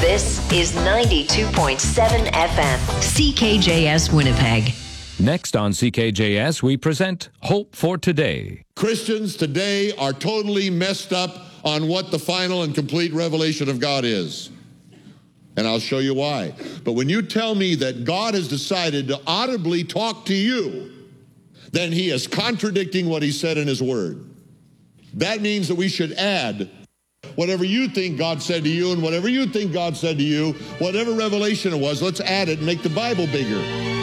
This is 92.7 FM, CKJS Winnipeg. Next on CKJS, we present Hope for Today. Christians today are totally messed up on what the final and complete revelation of God is. And I'll show you why. But when you tell me that God has decided to audibly talk to you, then he is contradicting what he said in his word. That means that we should add whatever you think God said to you and whatever you think God said to you, whatever revelation it was, let's add it and make the Bible bigger.